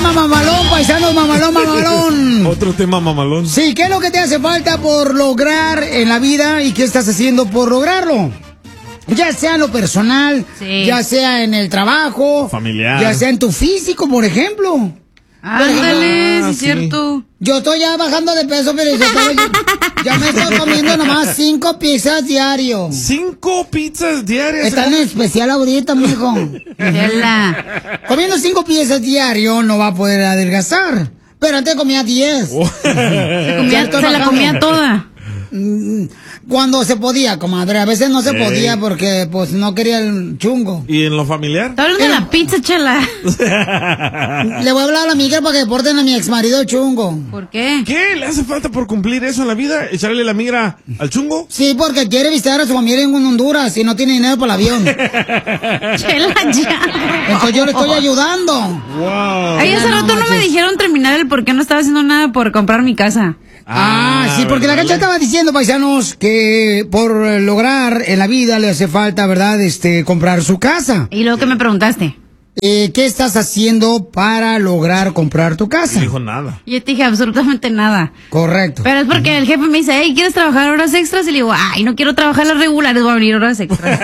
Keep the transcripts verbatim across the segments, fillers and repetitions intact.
tema mamalón, paisanos, mamalón, mamalón. Otro tema mamalón. Sí, ¿qué es lo que te hace falta por lograr en la vida y qué estás haciendo por lograrlo? Ya sea en lo personal, sí. ya sea en el trabajo, familiar, ya sea en tu físico, por ejemplo. Ándale, ah, sí es sí. cierto. Yo estoy ya bajando de peso, pero yo estoy, ya me estoy comiendo nomás cinco pizzas diario. ¿Cinco pizzas diarias? Están en especial ahorita, mijo. Comiendo cinco pizzas diario no va a poder adelgazar. Pero antes comía diez. Oh. Se, comía, se la comía toda. Cuando se podía, comadre. A veces no se Ey. podía porque pues no quería el chungo. ¿Y en lo familiar? Está hablando de la pizza, chela. Le voy a hablar a la migra para que deporten a mi exmarido chungo. ¿Por qué? ¿Qué? ¿Le hace falta por cumplir eso en la vida? ¿Echarle la migra al chungo? Sí, porque quiere visitar a su familia en Honduras y no tiene dinero para el avión. Chela, ya. Entonces yo le estoy ayudando. Wow. Ay, hace rato no me dijeron terminar el por qué no estaba haciendo nada por comprar mi casa. Ah, ah, sí, porque la Cacha estaba diciendo, paisanos, que por lograr en la vida le hace falta, ¿verdad?, este, comprar su casa. ¿Y luego qué me preguntaste? Eh, ¿qué estás haciendo para lograr comprar tu casa? No dijo nada. Yo te dije absolutamente nada. Correcto. Pero es porque el jefe me dice, hey, ¿quieres trabajar horas extras? Y le digo, ay, no quiero trabajar las regulares, voy a abrir horas extras.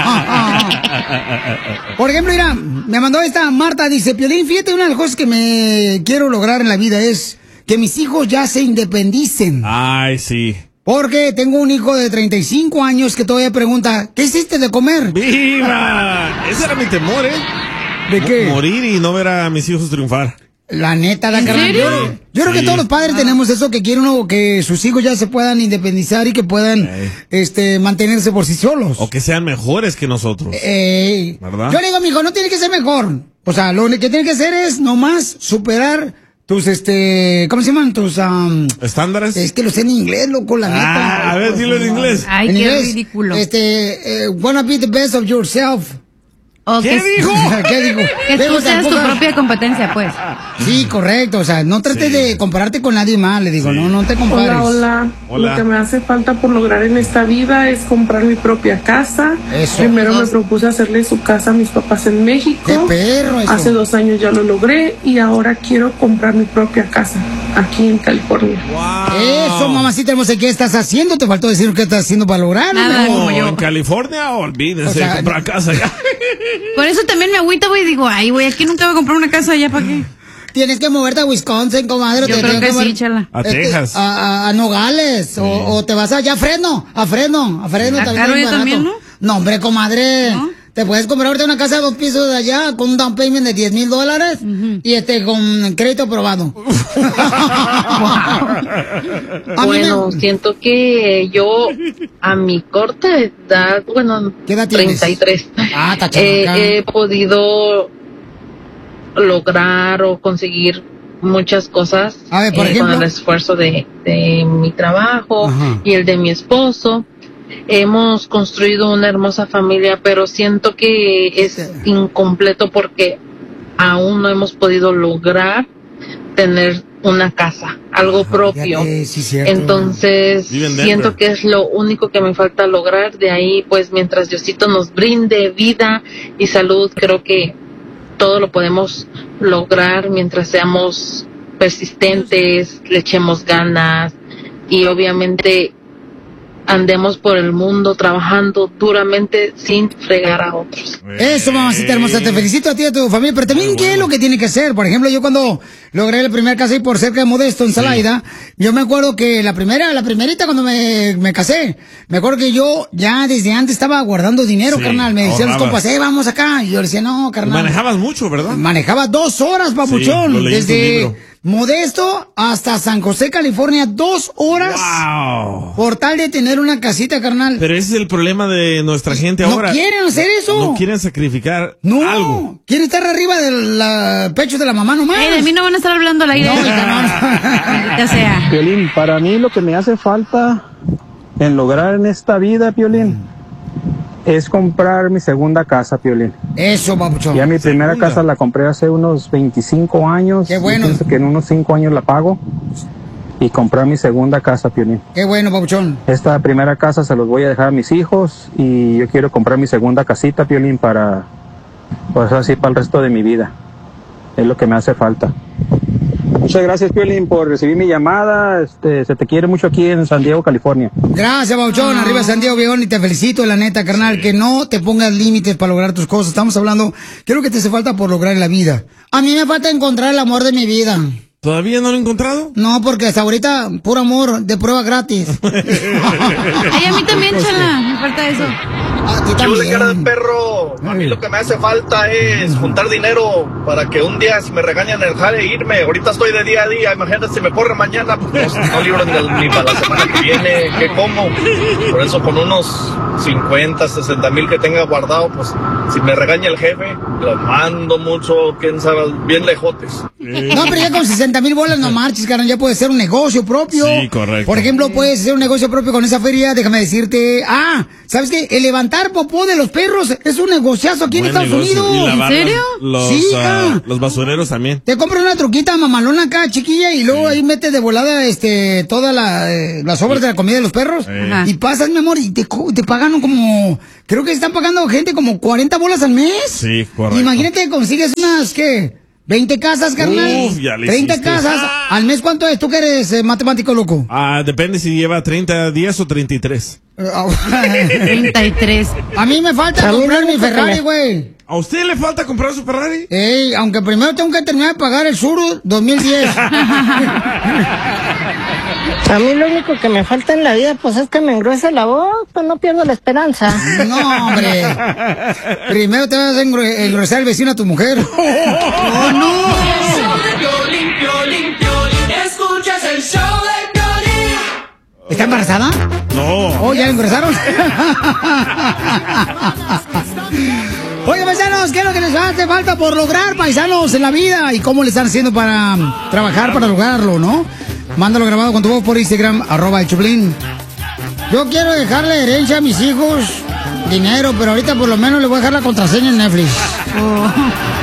Por ejemplo, mira, me mandó esta Marta, dice, Piolín, fíjate, una de las cosas que me quiero lograr en la vida es que mis hijos ya se independicen. Ay, sí. Porque tengo un hijo de treinta y cinco años que todavía pregunta, ¿qué hiciste de comer? ¡Viva! Ese era mi temor, ¿eh? ¿De qué? Morir y no ver a mis hijos triunfar. La neta, la carnal. Yo, yo sí. creo que todos los padres ah. tenemos eso, que quieren uno, que sus hijos ya se puedan independizar y que puedan Ey. este mantenerse por sí solos. O que sean mejores que nosotros. Ey. ¿Verdad? Yo le digo a mi hijo, no tiene que ser mejor. O sea, lo que tiene que hacer es nomás superar tus, este, ¿cómo se llaman? Tus, um, ¿estándares? Es que lo sé en inglés, loco, la neta. Ah, a ver, dilo en inglés. Ay, en qué inglés, ridículo. Este, uh, wanna be the best of yourself. Oh, ¿Qué que, dijo? ¿Qué dijo? Que tú seas tu propia competencia, pues. Sí, correcto. O sea, no trates sí. de compararte con nadie más, le digo, sí. no, no te compares. Hola, hola, hola. Lo que me hace falta por lograr en esta vida es comprar mi propia casa. Eso. Primero me propuse hacerle su casa a mis papás en México. ¡Qué perro eso! Hace dos años ya lo logré y ahora quiero comprar mi propia casa aquí en California. Wow. Eso, mamacita hermosa, ¿qué estás haciendo? Te faltó decir qué estás haciendo para lograr. Nada, ¿no? como yo. En California, olvídense o sea, de comprar casa ya. Por eso también me agüita, güey, y digo, ay, güey, aquí nunca voy a comprar una casa allá, ¿para qué? Tienes que moverte a Wisconsin, comadre. Yo te creo que, que mover, sí, chala. A este, Texas. A, a, a Nogales. Sí. O, o te vas allá a Fresno. A Fresno. A Fresno. ¿A caro yo también, no? No, hombre, comadre. ¿No? Te puedes comprar ahorita una casa de dos pisos de allá con un down payment de diez mil dólares uh-huh. y este con crédito aprobado. Bueno, me... siento que yo a mi corta edad, bueno, ¿qué edad treinta y tres, ah, eh, he podido lograr o conseguir muchas cosas a ver, por eh, ejemplo, con el esfuerzo de, de mi trabajo Ajá. y el de mi esposo. Hemos construido una hermosa familia, pero siento que es incompleto porque aún no hemos podido lograr tener una casa, algo Ajá, propio. Fíjate, sí, entonces siento que es lo único que me falta lograr. De ahí, pues, mientras Diosito nos brinde vida y salud, creo que todo lo podemos lograr mientras seamos persistentes, le echemos ganas y obviamente andemos por el mundo trabajando duramente sin fregar a otros. Eso, mamacita hermosa, te felicito a ti y a tu familia, pero también, ¿qué es lo que tiene que hacer? Por ejemplo, yo cuando logré la primera casa ahí por cerca de Modesto, en Salaida, sí. yo me acuerdo que la primera, la primerita cuando me, me casé, me acuerdo que yo ya desde antes estaba guardando dinero, sí, carnal, me decían los compas, eh, vamos acá, y yo le decía, no, carnal. Manejabas mucho, ¿verdad? Manejaba dos horas, papuchón, sí, desde Modesto hasta San José, California, dos horas. Wow. Por tal de tener una casita, carnal. Pero ese es el problema de nuestra gente no ahora. No quieren hacer eso. No quieren sacrificar no, algo. Quieren estar arriba del la, pecho de la mamá nomás. Eh, de mí no van a estar hablando al aire. No, no. Ya sea. Piolín, para mí lo que me hace falta en lograr en esta vida, Piolín, es comprar mi segunda casa, Piolín. Eso, papuchón. Ya mi primera segunda. casa la compré hace unos veinticinco años. Qué bueno. Pienso que en unos cinco años la pago. Y comprar mi segunda casa, Piolín. Qué bueno, papuchón. Esta primera casa se los voy a dejar a mis hijos y yo quiero comprar mi segunda casita, Piolín, para, pues así, para el resto de mi vida. es lo que me hace falta. Muchas gracias, Piolín, por recibir mi llamada. Este, se te quiere mucho aquí en San Diego, California. Gracias, Bauchón. Arriba San Diego, Viejón, y te felicito, la neta, carnal, sí. Que no te pongas límites para lograr tus cosas. Estamos hablando, ¿qué es lo que te hace falta por lograr en la vida? A mí me falta encontrar el amor de mi vida. ¿Todavía no lo he encontrado? No, porque hasta ahorita, puro amor, de prueba gratis. Ay, a mí también, chala, me falta eso. A ti Yo también. le cara de perro. A mí lo que me hace falta es juntar dinero para que un día, si me regañan el jale, irme. Ahorita estoy de día a día. Imagínate si me corre mañana, pues no, no libro ni, ni para la semana que viene. ¿Qué como? Por eso, con unos cincuenta, sesenta mil que tenga guardado, pues si me regaña el jefe, lo mando mucho, quién sabe, bien lejotes. No, pero ya con sesenta mil bolas no marches, carnal, ya puede ser un negocio propio. Sí, correcto. Por ejemplo, puedes hacer un negocio propio con esa feria, déjame decirte. Ah, ¿sabes qué? El levantar popó de los perros es un negociazo aquí Buen en Estados negocio. Unidos. Y lavar ¿En serio? Los, Sí, uh, ah. los basureros también. Te compras una truquita mamalona acá, chiquilla, y luego ahí metes de volada este todas la, eh, las obras de la comida de los perros. Ajá. Y pasas, mi amor, y te, co- te pagan como... Creo que están pagando gente como cuarenta bolas al mes. Sí, correcto. Imagínate que consigues unas, ¿qué? veinte casas, carnal. Uf, ya le treinta hiciste. casas. ¿Al mes cuánto es? ¿Tú que eres eh, matemático, loco? Ah, depende si lleva treinta días o treinta y tres. treinta y tres. A mí me falta comprar mi Ferrari, güey. ¿A usted le falta comprar su Ferrari? Ey, aunque primero tengo que terminar de pagar el Suru dos mil diez. A mí lo único que me falta en la vida, pues es que me engruese la voz, pues no pierdo la esperanza. No, hombre. Primero te vas a engru- engrosar el vecino a tu mujer. ¡Oh, no! Escuchas el show de Piolín. ¿Está embarazada? No. Oh, ¿ya la engrosaron? Oye, paisanos, ¿qué es lo que les hace falta por lograr, paisanos, en la vida? ¿Y cómo le están haciendo para trabajar para lograrlo, no? Mándalo grabado con tu voz por Instagram, arroba el Choplin. Yo quiero dejarle herencia a mis hijos, dinero, pero ahorita por lo menos le voy a dejar la contraseña en Netflix. Oh.